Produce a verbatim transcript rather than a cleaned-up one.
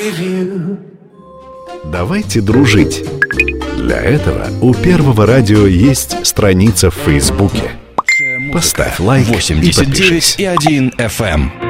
Давайте дружить. Для этого у Первого радио есть страница в Фейсбуке. Поставь лайк и восемьдесят девять подпишись. и один эф эм.